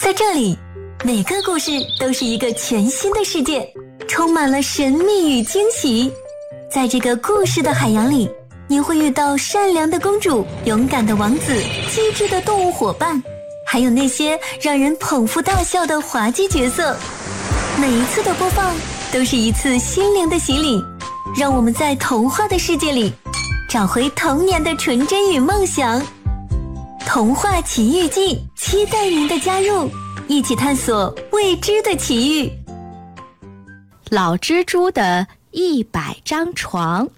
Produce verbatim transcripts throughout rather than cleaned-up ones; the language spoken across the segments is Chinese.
在这里，每个故事都是一个全新的世界，充满了神秘与惊喜。在这个故事的海洋里，你会遇到善良的公主、勇敢的王子、机智的动物伙伴，还有那些让人捧腹大笑的滑稽角色。每一次的播放都是一次心灵的洗礼，让我们在童话的世界里找回童年的纯真与梦想。童话奇遇记，期待您的加入，一起探索未知的奇遇。 老蜘蛛的一百张床。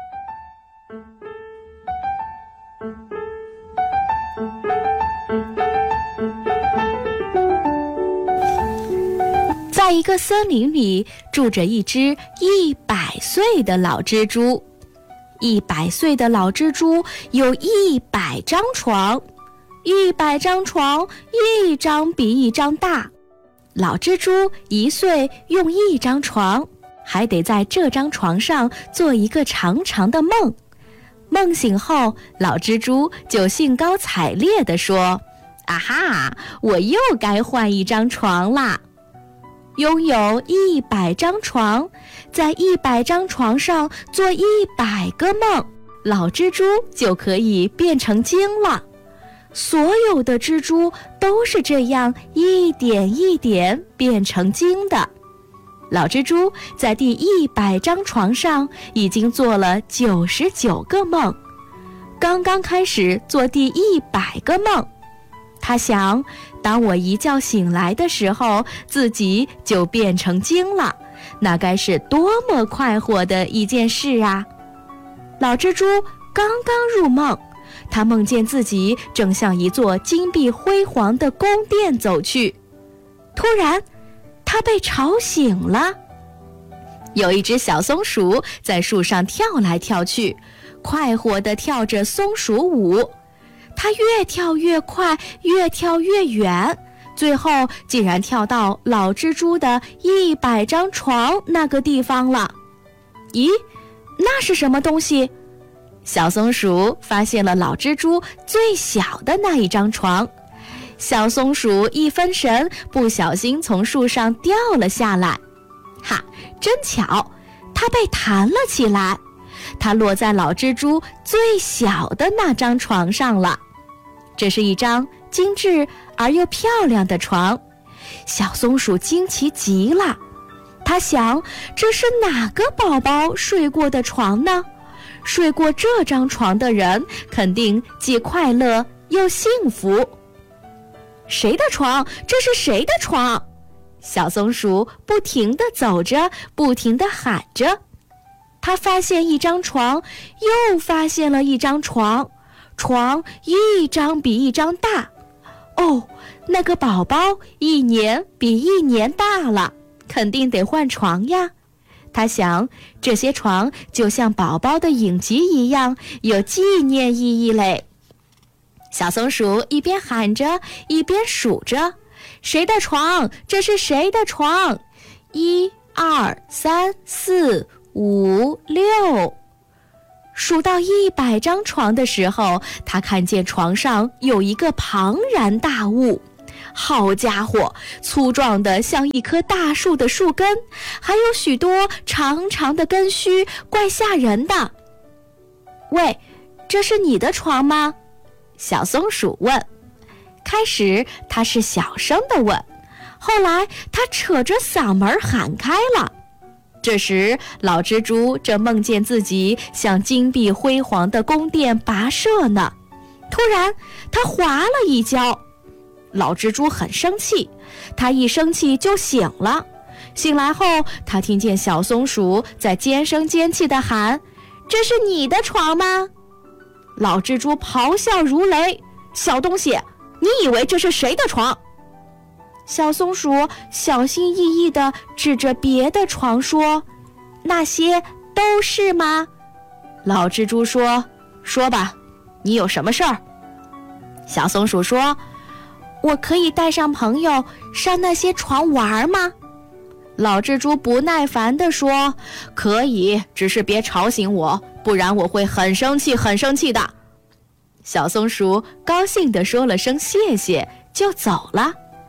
在一个森林里，住着一只一百岁的老蜘蛛。一百岁的老蜘蛛有一百张床，一百张床，一张比一张大。老蜘蛛一岁用一张床，还得在这张床上做一个长长的梦。梦醒后，老蜘蛛就兴高采烈地说：啊哈，我又该换一张床啦！拥有一百张床，在一百张床上做一百个梦，老蜘蛛就可以变成精了。所有的蜘蛛都是这样一点一点变成精的。老蜘蛛在第一百张床上已经做了九十九个梦，刚刚开始做第一百个梦。他想，当我一觉醒来的时候，自己就变成精了，那该是多么快活的一件事啊！老蜘蛛刚刚入梦，他梦见自己正向一座金碧辉煌的宫殿走去。突然，他被吵醒了。有一只小松鼠在树上跳来跳去，快活地跳着松鼠舞。它越跳越快，越跳越远，最后竟然跳到老蜘蛛的一百张床那个地方了。咦，那是什么东西？小松鼠发现了老蜘蛛最小的那一张床。小松鼠一分神，不小心从树上掉了下来。哈，真巧，它被弹了起来。它落在老蜘蛛最小的那张床上了。这是一张精致而又漂亮的床，小松鼠惊奇极了。它想，这是哪个宝宝睡过的床呢？睡过这张床的人肯定既快乐又幸福。谁的床？这是谁的床？小松鼠不停地走着，不停地喊着。他发现一张床，又发现了一张床，床一张比一张大。哦，那个宝宝一年比一年大了，肯定得换床呀。他想，这些床就像宝宝的影集一样，有纪念意义嘞。小松鼠一边喊着，一边数着，谁的床？这是谁的床？一、二、三、四、五、六。数到一百张床的时候，他看见床上有一个庞然大物。好家伙，粗壮的像一棵大树的树根，还有许多长长的根须，怪吓人的。喂，这是你的床吗？小松鼠问。开始他是小声地问，后来他扯着嗓门喊开了。这时老蜘蛛正梦见自己向金碧辉煌的宫殿跋涉呢。突然他滑了一跤。老蜘蛛很生气，他一生气就醒了。醒来后，他听见小松鼠在尖声尖气地喊：这是你的床吗？老蜘蛛咆哮如雷：小东西，你以为这是谁的床？小松鼠小心翼翼地指着别的床说：那些都是吗？老蜘蛛说：说吧，你有什么事儿？小松鼠说：我可以带上朋友上那些床玩吗？老蜘蛛不耐烦地说：可以，只是别吵醒我，不然我会很生气很生气的。小松鼠高兴地说了声谢谢，就走了。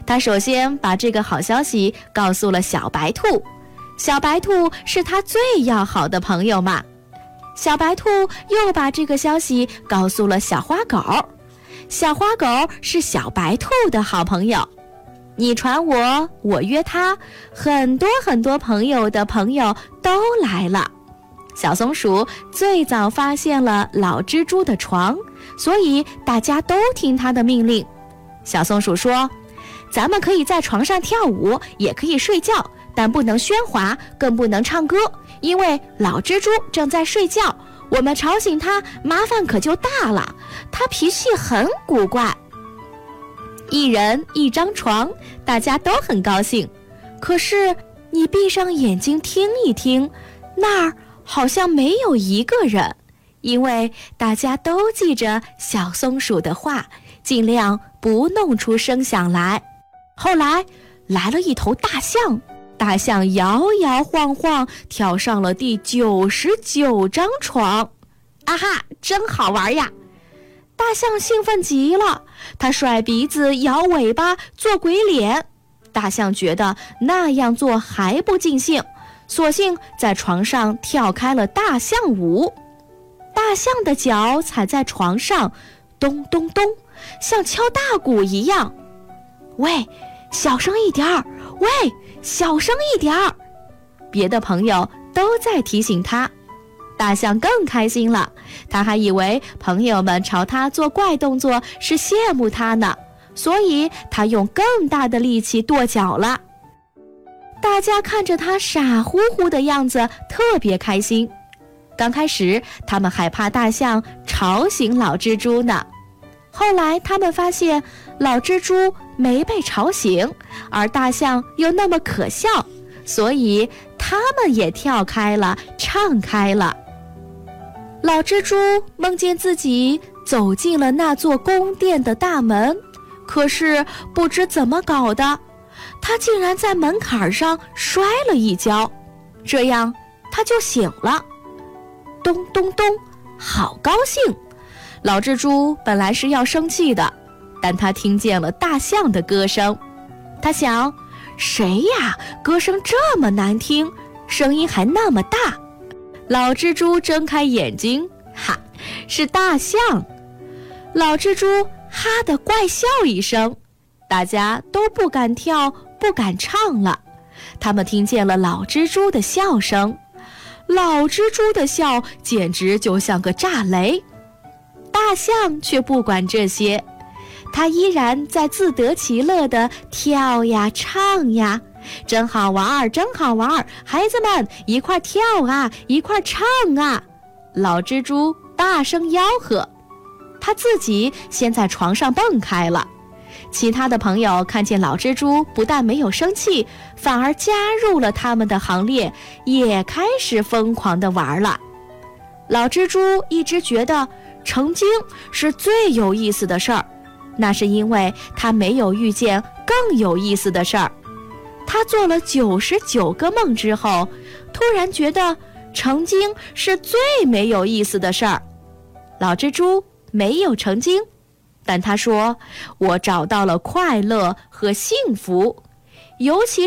他首先把这个好消息告诉了小白兔，小白兔是他最要好的朋友嘛。小白兔又把这个消息告诉了小花狗，小花狗是小白兔的好朋友。你传我，我约他，很多很多朋友的朋友都来了。小松鼠最早发现了老蜘蛛的床，所以大家都听他的命令。小松鼠说，咱们可以在床上跳舞，也可以睡觉，但不能喧哗，更不能唱歌，因为老蜘蛛正在睡觉，我们吵醒他，麻烦可就大了，他脾气很古怪。一人一张床，大家都很高兴。可是你闭上眼睛听一听，那儿好像没有一个人，因为大家都记着小松鼠的话，尽量不弄出声响来。后来来了一头大象，大象摇摇晃晃跳上了第九十九张床。啊哈，真好玩呀！大象兴奋极了，它甩鼻子摇尾巴做鬼脸。大象觉得那样做还不尽兴，索性在床上跳开了大象舞。大象的脚踩在床上，咚咚咚，像敲大鼓一样。喂，小声一点儿，喂，小声一点儿。别的朋友都在提醒他。大象更开心了，他还以为朋友们朝他做怪动作是羡慕他呢，所以他用更大的力气跺脚了。大家看着他傻乎乎的样子，特别开心。刚开始他们害怕大象吵醒老蜘蛛呢，后来他们发现老蜘蛛没被吵醒，而大象又那么可笑，所以他们也跳开了，唱开了。老蜘蛛梦见自己走进了那座宫殿的大门，可是不知怎么搞的，他竟然在门槛上摔了一跤，这样他就醒了。咚咚咚，好高兴！老蜘蛛本来是要生气的，但他听见了大象的歌声，他想，谁呀，歌声这么难听，声音还那么大。老蜘蛛睁开眼睛，哈，是大象。老蜘蛛哈地怪笑一声，大家都不敢跳，不敢唱了。他们听见了老蜘蛛的笑声，老蜘蛛的笑简直就像个炸雷。大象却不管这些，他依然在自得其乐地跳呀唱呀。真好玩，真好玩，孩子们一块跳啊，一块唱啊！老蜘蛛大声吆喝，他自己先在床上蹦开了。其他的朋友看见老蜘蛛不但没有生气，反而加入了他们的行列，也开始疯狂地玩了。老蜘蛛一直觉得成精是最有意思的事儿，那是因为他没有遇见更有意思的事儿。他做了九十九个梦之后，突然觉得成精是最没有意思的事儿。老蜘蛛没有成精，但他说，我找到了快乐和幸福，尤其